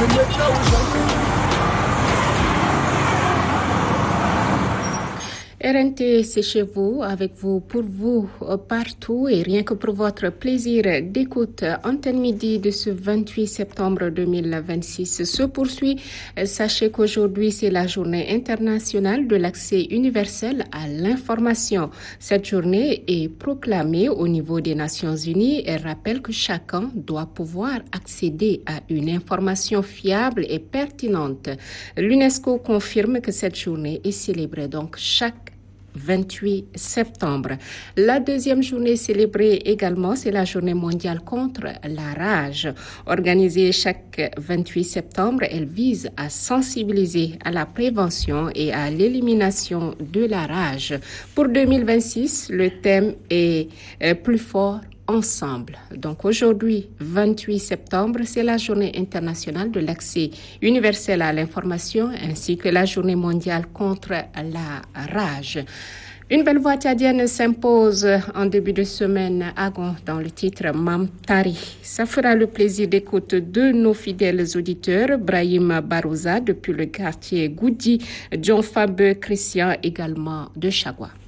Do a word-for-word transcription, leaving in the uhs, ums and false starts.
R N T, c'est chez vous, avec vous, pour vous, partout et rien que pour votre plaisir d'écoute. Antenne Midi de ce vingt-huit septembre deux mille vingt-six se poursuit. Sachez qu'aujourd'hui, c'est la journée internationale de l'accès universel à l'information. Cette journée est proclamée au niveau des Nations Unies et rappelle que chacun doit pouvoir accéder à une information fiable et pertinente. L'UNESCO confirme que cette journée est célébrée donc chaque vingt-huit septembre. La deuxième journée célébrée également, c'est la journée mondiale contre la rage. Organisée chaque vingt-huit septembre, elle vise à sensibiliser à la prévention et à l'élimination de la rage. Pour deux mille vingt-six, le thème est plus fort ensemble. Donc aujourd'hui, vingt-huit septembre, c'est la journée internationale de l'accès universel à l'information ainsi que la journée mondiale contre la rage. Une belle voix tchadienne s'impose en début de semaine à Gon dans le titre Mam Tari. Ça fera le plaisir d'écoute de nos fidèles auditeurs, Brahim Barouza depuis le quartier Goudi, John Fabe Christian également de Chagua.